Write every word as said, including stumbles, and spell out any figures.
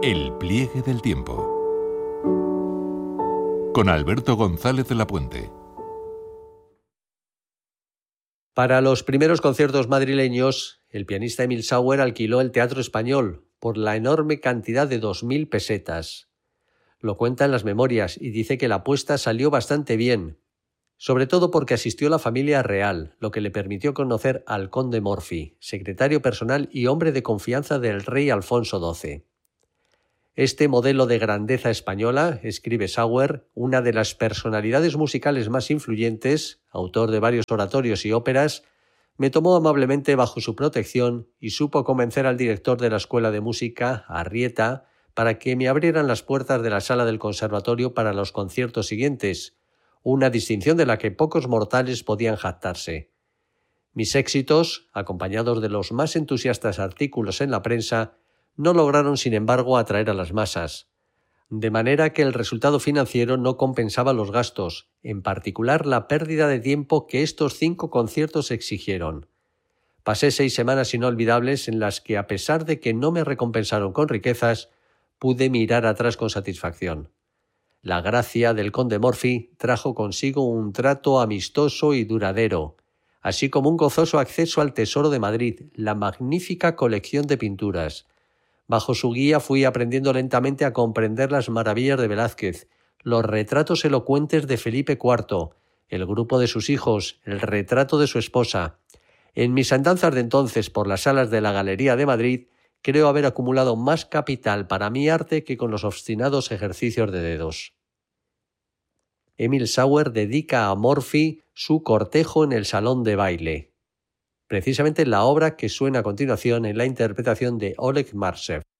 El pliegue del tiempo. Con Alberto González de la Puente. Para los primeros conciertos madrileños, el pianista Emil Sauer alquiló el Teatro Español por la enorme cantidad de dos mil pesetas. Lo cuenta en las memorias y dice que la apuesta salió bastante bien, sobre todo porque asistió la familia real, lo que le permitió conocer al conde Morphy, secretario personal y hombre de confianza del rey Alfonso doce. Este modelo de grandeza española, escribe Sauer, una de las personalidades musicales más influyentes, autor de varios oratorios y óperas, me tomó amablemente bajo su protección y supo convencer al director de la Escuela de Música, Arrieta, para que me abrieran las puertas de la sala del conservatorio para los conciertos siguientes, una distinción de la que pocos mortales podían jactarse. Mis éxitos, acompañados de los más entusiastas artículos en la prensa, no lograron, sin embargo, atraer a las masas, de manera que el resultado financiero no compensaba los gastos, en particular la pérdida de tiempo que estos cinco conciertos exigieron. Pasé seis semanas inolvidables en las que, a pesar de que no me recompensaron con riquezas, pude mirar atrás con satisfacción. La gracia del conde Morphy trajo consigo un trato amistoso y duradero, así como un gozoso acceso al Tesoro de Madrid, la magnífica colección de pinturas. Bajo su guía fui aprendiendo lentamente a comprender las maravillas de Velázquez, los retratos elocuentes de Felipe cuarto, el grupo de sus hijos, el retrato de su esposa. En mis andanzas de entonces por las salas de la Galería de Madrid, creo haber acumulado más capital para mi arte que con los obstinados ejercicios de dedos. Emil Sauer dedica a Morphy su cortejo en el salón de baile, precisamente la obra que suena a continuación en la interpretación de Oleg Marsev.